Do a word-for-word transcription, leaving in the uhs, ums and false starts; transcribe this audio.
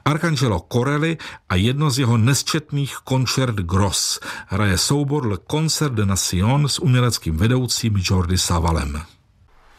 Arcangelo Corelli a jedno z jeho nesčetných koncert gros hraje soubor Le Concert de Nation s uměleckým vedoucím Jordi Savalem.